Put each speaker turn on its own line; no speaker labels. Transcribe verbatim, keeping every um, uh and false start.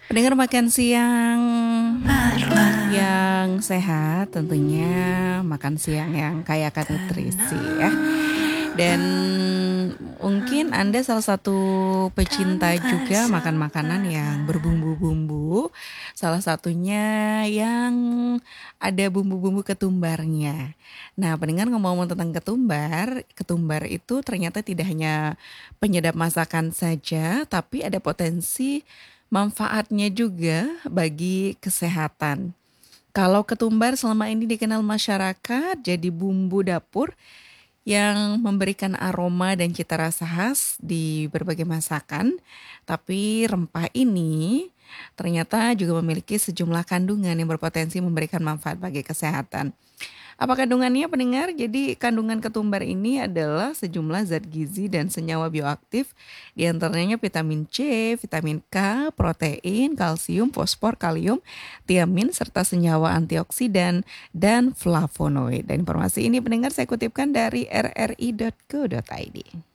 Pendengar makan siang yang sehat tentunya makan siang yang kaya akan nutrisi ya. Dan mungkin Anda salah satu pecinta juga makan makanan yang berbumbu-bumbu. Salah satunya yang ada bumbu-bumbu ketumbarnya. Nah, pendengar ngomong-ngomong tentang ketumbar, ketumbar itu ternyata tidak hanya penyedap masakan saja, tapi ada potensi manfaatnya juga bagi kesehatan. Kalau ketumbar selama ini dikenal masyarakat jadi bumbu dapur yang memberikan aroma dan cita rasa khas di berbagai masakan. Tapi rempah ini ternyata juga memiliki sejumlah kandungan yang berpotensi memberikan manfaat bagi kesehatan. Apa kandungannya pendengar? Jadi kandungan ketumbar ini adalah sejumlah zat gizi dan senyawa bioaktif, di antaranya vitamin C, vitamin K, protein, kalsium, fosfor, kalium, tiamin, serta senyawa antioksidan dan flavonoid. Dan informasi ini pendengar saya kutipkan dari r r i dot co dot i d.